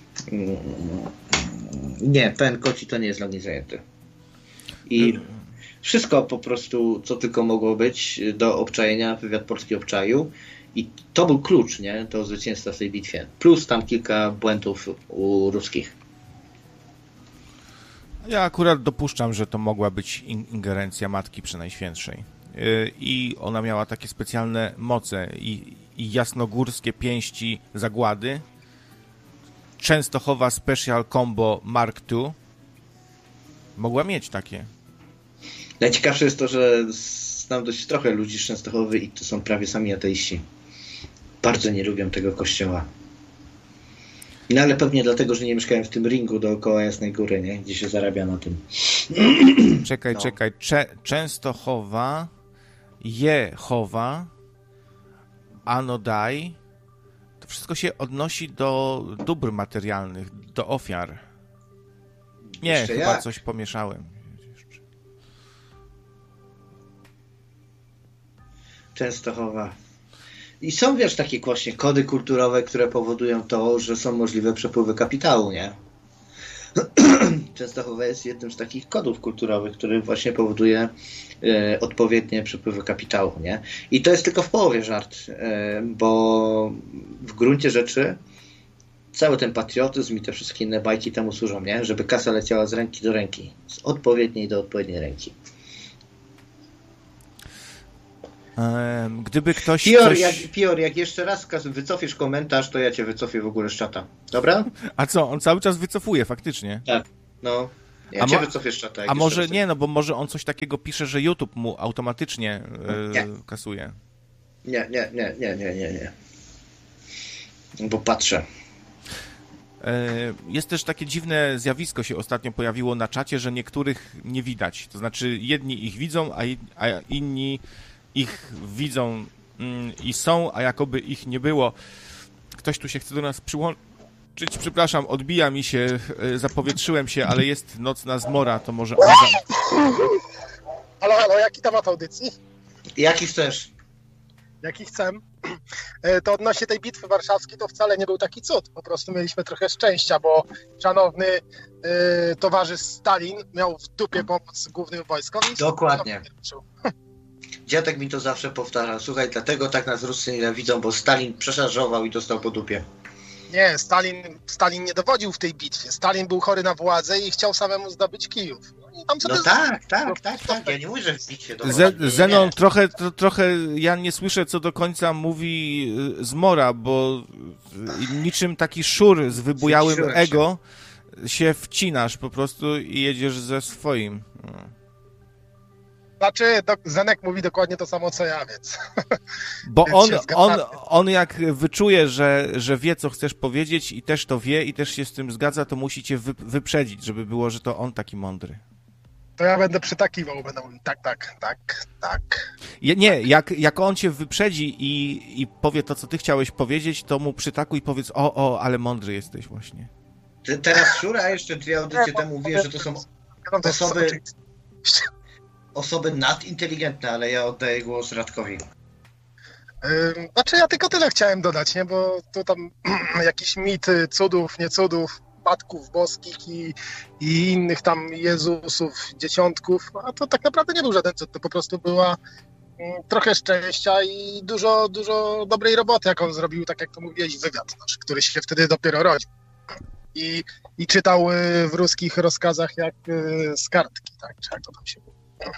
Nie, ten Koci to nie jest dla mnie zajęty. I wszystko po prostu, co tylko mogło być do obczajenia, wywiad polski obczaił. I to był klucz, nie? Do zwycięstwa w tej bitwie. Plus tam kilka błędów u ruskich. Ja akurat dopuszczam, że to mogła być ingerencja Matki Przenajświętszej. I ona miała takie specjalne moce i, i jasnogórskie pięści zagłady. Częstochowa Special Combo Mark two mogła mieć takie. Najciekawsze jest to, że znam dość trochę ludzi z Częstochowy i to są prawie sami ateiści. Bardzo nie lubią tego kościoła. No ale pewnie dlatego, że nie mieszkają w tym ringu dookoła Jasnej Góry, nie? Gdzie się zarabia na tym. Czekaj, no. czekaj. Cze- Częstochowa, Jehowa, Anodaj. To wszystko się odnosi do dóbr materialnych, do ofiar. Nie, Jeszcze chyba jak? coś pomieszałem. Częstochowa. I są, wiesz, takie właśnie kody kulturowe, które powodują to, że są możliwe przepływy kapitału, nie? Częstochowa jest jednym z takich kodów kulturowych, który właśnie powoduje e, odpowiednie przepływy kapitału, nie? I to jest tylko w połowie żart, e, bo w gruncie rzeczy cały ten patriotyzm i te wszystkie inne bajki temu służą, nie? Żeby kasa leciała z ręki do ręki. Z odpowiedniej do odpowiedniej ręki. Gdyby ktoś Pior, coś... jak, Pior, jak jeszcze raz wycofisz komentarz, to ja cię wycofię w ogóle z czata. Dobra? A co, on cały czas wycofuje faktycznie? Tak, no. Ja a cię mo- wycofię z czata. A może nie, no bo może on coś takiego pisze, że YouTube mu automatycznie nie. Yy, kasuje. Nie, nie, nie, nie, nie, nie, nie. Bo patrzę. Jest też takie dziwne zjawisko się ostatnio pojawiło na czacie, że niektórych nie widać. To znaczy jedni ich widzą, a, a inni ich widzą mm, i są, a jakoby ich nie było. Ktoś tu się chce do nas przyłączyć. Przepraszam, odbija mi się, zapowietrzyłem się, ale jest nocna zmora, to może on... Za... Halo, halo, jaki temat audycji? Jaki chcesz? Jaki chcę? To odnośnie tej bitwy warszawskiej to wcale nie był taki cud. Po prostu mieliśmy trochę szczęścia, bo szanowny y, towarzysz Stalin miał w dupie pomoc głównym wojskom. I dokładnie. Dziadek mi to zawsze powtarza. Słuchaj, dlatego tak nas Ruscy nienawidzą, bo Stalin przeszarżował i dostał po dupie. Nie, Stalin, Stalin nie dowodził w tej bitwie. Stalin był chory na władzę i chciał samemu zdobyć Kijów. No, tam no tak, tak, tak, tak. Ja nie mówię, że w bitwie dowodził. Zenon, trochę, to, trochę ja nie słyszę, co do końca mówi Zmora, bo niczym taki szur z wybujałym Szurek ego się. się wcinasz po prostu i jedziesz ze swoim. No. Znaczy, Zenek mówi dokładnie to samo, co ja, więc... Bo on, on, on jak wyczuje, że, że wie, co chcesz powiedzieć i też to wie i też się z tym zgadza, to musi cię wy, wyprzedzić, żeby było, że to on taki mądry. To ja będę przytakiwał, będę mówił tak, tak, tak, tak. Je, nie, jak, jak on cię wyprzedzi i, i powie to, co ty chciałeś powiedzieć, to mu przytakuj i powiedz, o, o, ale mądry jesteś właśnie. Ty teraz Szura jeszcze dwie audycje temu mówię, że to są osoby... Osoby nadinteligentne, ale ja oddaję głos Radkowi. Yy, znaczy ja tylko tyle chciałem dodać, nie? Bo tu tam jakiś mit cudów, nie cudów, matków boskich i, i innych tam Jezusów, dzieciątków, a to tak naprawdę nie był żaden cud, to po prostu była mm, trochę szczęścia i dużo, dużo dobrej roboty, jaką zrobił, tak jak to mówiłeś, wywiad, znaczy, który się wtedy dopiero rodził. I, i czytał w ruskich rozkazach jak z kartki, tak? Czy jak to tam się mówi.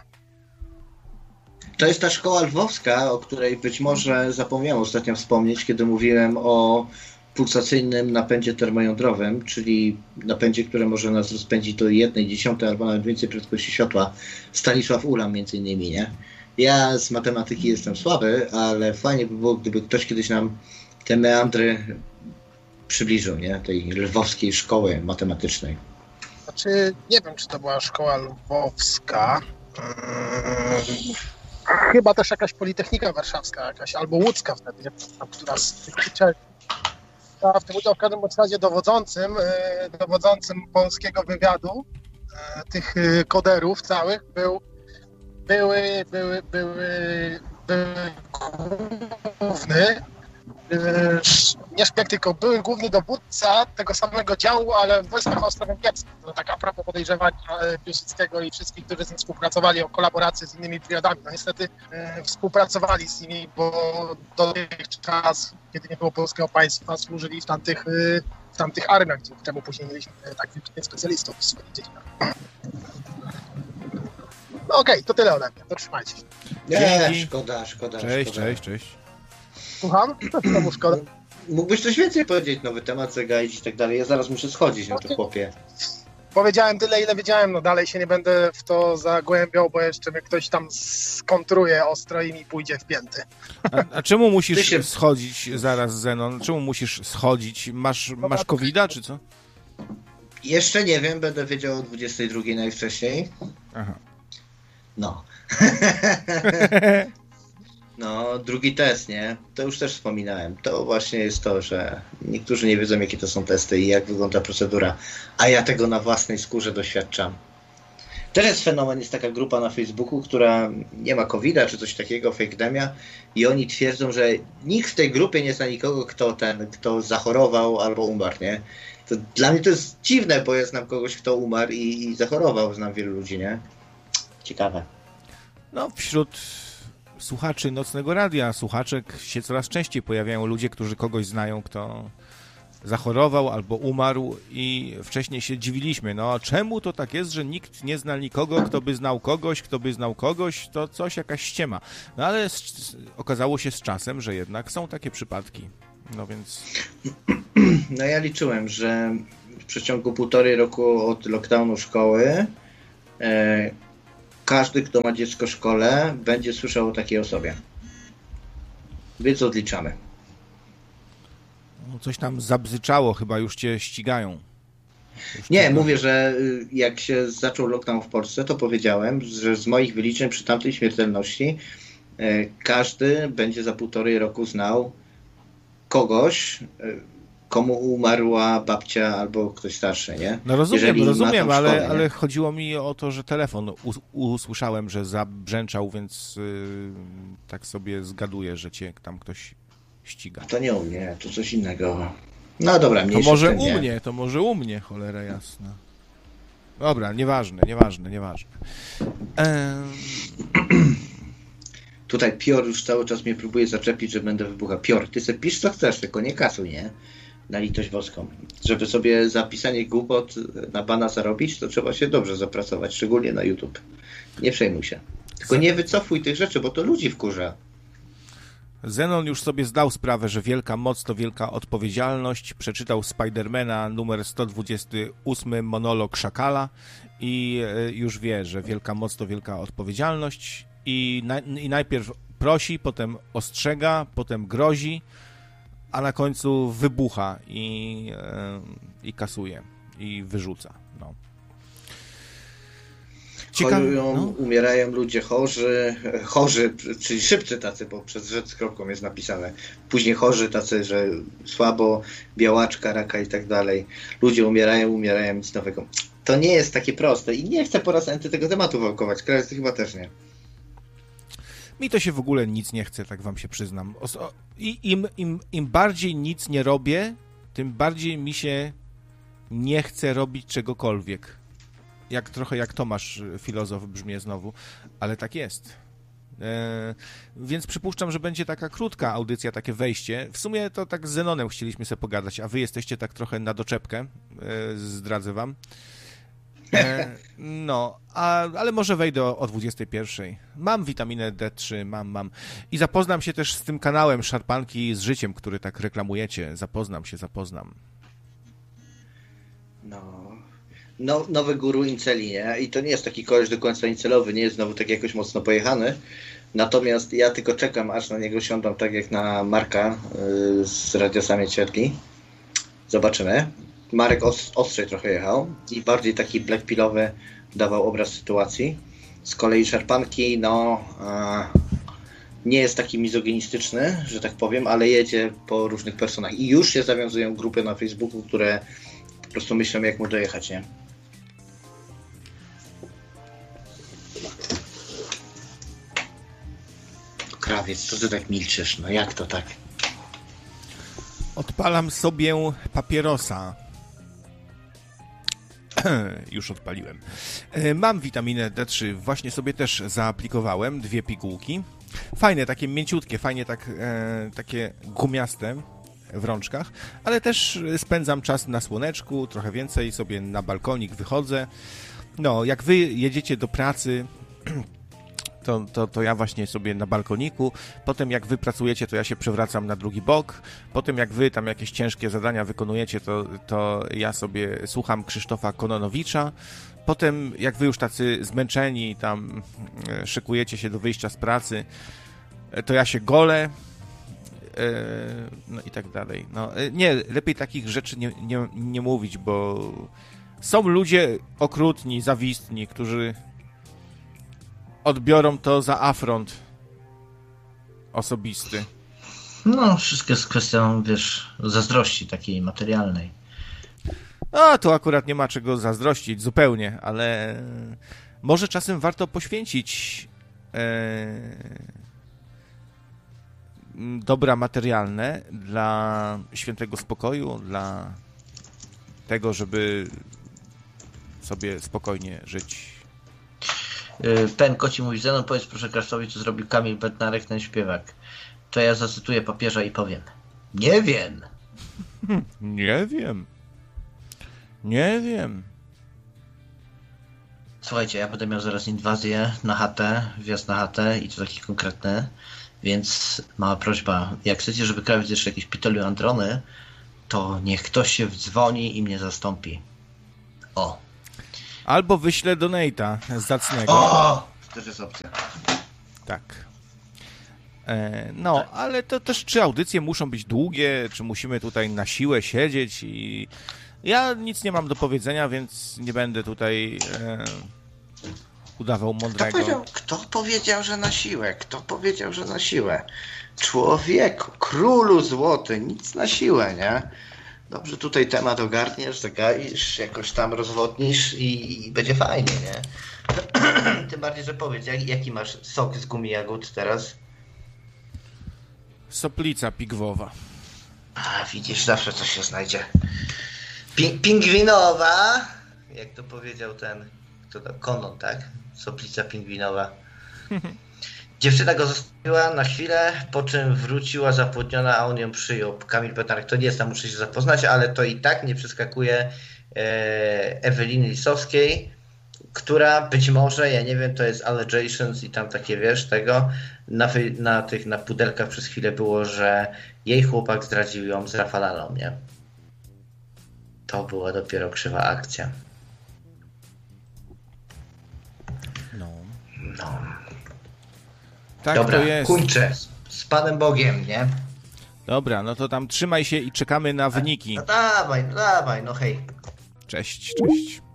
To jest ta szkoła lwowska, o której być może zapomniałem ostatnio wspomnieć, kiedy mówiłem o pulsacyjnym napędzie termojądrowym, czyli napędzie, które może nas rozpędzić do jednej dziesiątej albo nawet więcej prędkości światła. Stanisław Ulam między innymi, nie? Ja z matematyki jestem słaby, ale fajnie by było, gdyby ktoś kiedyś nam te meandry przybliżył, nie? Tej lwowskiej szkoły matematycznej. Znaczy, nie wiem, czy to była szkoła lwowska. Hmm. Chyba też jakaś Politechnika Warszawska, jakaś, albo łódzka wtedy, która z tych uczelni brała w tym udział. W każdym razie dowodzącym, dowodzącym polskiego wywiadu, tych koderów całych był, były, były, były, były główny, nie szpieg, tylko były główny dowódca tego samego działu, ale w wojskach austro-węgierskich. To tak a propos podejrzewania Piłsudskiego i wszystkich, którzy z nim współpracowali o kolaborację z innymi brygadami. No niestety e, współpracowali z nimi, bo do tych czasów, kiedy nie było polskiego państwa, służyli w tamtych, e, w tamtych armiach, czemu później mieliśmy e, tak wybitnych specjalistów w swoich dziedzinach. No okej, okay, to tyle ode mnie, to trzymajcie się. Nie, szkoda, szkoda, Cześć, szkoda. cześć, cześć. Słucham? Znowu szkoda. Mógłbyś coś więcej powiedzieć, nowy temat zagaić i tak dalej. Ja zaraz muszę schodzić na to, chłopie. Powiedziałem tyle, ile wiedziałem, no dalej się nie będę w to zagłębiał, bo jeszcze mnie ktoś tam skontruje ostro i mi pójdzie w pięty. A, a czemu musisz się... schodzić zaraz, Zenon? Czemu musisz schodzić? Masz, masz kowida, czy co? Jeszcze nie wiem, będę wiedział o dwudziestej drugiej najwcześniej. Aha. No. No, drugi test, nie? To już też wspominałem. To właśnie jest to, że niektórzy nie wiedzą, jakie to są testy i jak wygląda procedura, a ja tego na własnej skórze doświadczam. Teraz fenomen jest taka grupa na Facebooku, która nie ma kowida czy coś takiego, fakedemia, i oni twierdzą, że nikt w tej grupie nie zna nikogo, kto ten, kto zachorował albo umarł, nie? To dla mnie to jest dziwne, bo ja znam kogoś, kto umarł i, i zachorował, znam wielu ludzi, nie? Ciekawe. No, wśród słuchaczy Nocnego Radia, słuchaczek się coraz częściej pojawiają ludzie, którzy kogoś znają, kto, zachorował albo umarł i wcześniej się dziwiliśmy, no czemu to tak jest, że nikt nie zna nikogo, kto by znał kogoś, kto by znał kogoś, to coś, jakaś ściema. No ale z, okazało się z czasem, że jednak są takie przypadki. No więc... No ja liczyłem, że w przeciągu półtorej roku od lockdownu szkoły e, każdy, kto ma dziecko w szkole, będzie słyszał o takiej osobie. Więc odliczamy. No, coś tam zabzyczało, chyba już cię ścigają. Już Nie, tylko... mówię, że jak się zaczął lockdown w Polsce, to powiedziałem, że z moich wyliczeń przy tamtej śmiertelności e, każdy będzie za półtorej roku znał kogoś, e, komu umarła babcia albo ktoś starszy, nie? No rozumiem, Jeżeli rozumiem, ma to w szkole, ale, ale chodziło mi o to, że telefon us- usłyszałem, że zabrzęczał, więc yy, tak sobie zgaduję, że cię tam ktoś ściga. To nie u mnie, to coś innego. No dobra, To mniejsza może z tym, u nie? mnie, to może u mnie, cholera jasna. Dobra, nieważne, nieważne, nieważne. Ehm... Tutaj Pior już cały czas mnie próbuje zaczepić, że będę wybuchał. Pior, ty se pisz co chcesz, tylko nie kasuj, nie? Na litość boską. Żeby sobie zapisanie głupot na bana zarobić, to trzeba się dobrze zapracować, szczególnie na YouTube. Nie przejmuj się. Tylko nie wycofuj tych rzeczy, bo to ludzi wkurza. Zenon już sobie zdał sprawę, że wielka moc to wielka odpowiedzialność. Przeczytał Spidermana numer sto dwudziesty ósmy, monolog Szakala i już wie, że wielka moc to wielka odpowiedzialność i, na, i najpierw prosi, potem ostrzega, potem grozi, a na końcu wybucha i, i kasuje i wyrzuca. No. Ciekawe, Chorują, no. umierają ludzie chorzy, chorzy, czyli szybcy tacy, bo przez rzecz z kropką jest napisane. Później chorzy tacy, że słabo, białaczka, raka i tak dalej. Ludzie umierają, umierają, nic nowego. To nie jest takie proste i nie chcę po raz enty tego tematu wałkować. Krajec chyba też nie. Mi to się w ogóle nic nie chce, tak wam się przyznam. I im, im, im bardziej nic nie robię, tym bardziej mi się nie chce robić czegokolwiek. Jak trochę jak Tomasz, filozof, brzmię znowu, ale tak jest. E, więc przypuszczam, że będzie taka krótka audycja, takie wejście. W sumie to tak z Zenonem chcieliśmy sobie pogadać, a wy jesteście tak trochę na doczepkę, e, zdradzę wam. E, no, a, ale może wejdę o, o dwudziestej pierwszej. Mam witaminę D trzy, mam, mam. I zapoznam się też z tym kanałem Szarpanki z życiem, który tak reklamujecie. Zapoznam się, zapoznam. No... No, nowy guru inceli, nie? I to nie jest taki koleś do końca incelowy, nie jest znowu tak jakoś mocno pojechany. Natomiast ja tylko czekam, aż na niego siądą tak jak na Marka yy, z Radia Samiec Świadki. Zobaczymy. Marek os- ostrzej trochę jechał i bardziej taki blackpillowy dawał obraz sytuacji. Z kolei Szarpanki, no... Yy, nie jest taki mizoginistyczny, że tak powiem, ale jedzie po różnych personach. I już się zawiązują grupy na Facebooku, które po prostu myślą, jak mu dojechać, nie? Krawiec, co ty tak milczysz? No jak to tak? Odpalam sobie papierosa. Już odpaliłem. Mam witaminę D trzy, właśnie sobie też zaaplikowałem, dwie pigułki. Fajne, takie mięciutkie, fajnie tak, e, takie gumiaste w rączkach, ale też spędzam czas na słoneczku, trochę więcej sobie na balkonik wychodzę. No, jak wy jedziecie do pracy, to, to, to ja właśnie sobie na balkoniku, potem jak wy pracujecie, to ja się przewracam na drugi bok, potem jak wy tam jakieś ciężkie zadania wykonujecie, to, to ja sobie słucham Krzysztofa Kononowicza, potem jak wy już tacy zmęczeni tam szykujecie się do wyjścia z pracy, to ja się golę, no i tak dalej. No, nie, lepiej takich rzeczy nie, nie, nie mówić, bo są ludzie okrutni, zawistni, którzy odbiorą to za afront osobisty. No, wszystko jest kwestią, wiesz, zazdrości takiej materialnej. A, to akurat nie ma czego zazdrościć zupełnie, ale może czasem warto poświęcić e, dobra materialne dla świętego spokoju, dla tego, żeby sobie spokojnie żyć. Pen Koci mówi, Zenon, powiedz proszę Krasztowi, co zrobił Kamil Bednarek, ten śpiewak. To ja zacytuję papieża i powiem: nie wiem. Nie wiem. Nie wiem. Słuchajcie, ja będę miał zaraz inwazję na chatę, wjazd na chatę i to taki konkretny, więc mała prośba, jak chcecie, żeby krawiec jeszcze jakieś pitoliu Androny, to niech ktoś się wdzwoni i mnie zastąpi. O. Albo wyślę donate'a zacnego. O! To też jest opcja. Tak. E, no, ale to też czy audycje muszą być długie, czy musimy tutaj na siłę siedzieć i ja nic nie mam do powiedzenia, więc nie będę tutaj e, udawał Kto mądrego. powiedział, kto powiedział, że na siłę? Kto powiedział, że na siłę? Człowieku, królu złoty, nic na siłę, nie? Dobrze tutaj temat ogarniesz, zagaisz, jakoś tam rozwodnisz i, i będzie fajnie, nie? Tym bardziej, że powiedz, jak, jaki masz sok z gumi jagód teraz? Soplica pigwowa. A, widzisz, zawsze coś się znajdzie. Pi- pingwinowa, jak to powiedział ten, kto to, Konon, tak? Soplica pingwinowa. Dziewczyna go zostawiła na chwilę, po czym wróciła zapłodniona, a on ją przyjął. Kamil Petarek, to nie jest tam, muszę się zapoznać, ale to i tak nie przeskakuje e, Eweliny Lisowskiej, która być może, ja nie wiem, to jest allegations i tam takie, wiesz, tego, na, na tych, na pudelkach przez chwilę było, że jej chłopak zdradził ją z Rafalaną, nie? To była dopiero krzywa akcja. No. No. Tak Dobra, to jest. kończę. Z, z Panem Bogiem, nie? Dobra, no to tam trzymaj się i czekamy na wyniki. No dawaj, no dawaj, no hej. Cześć, cześć.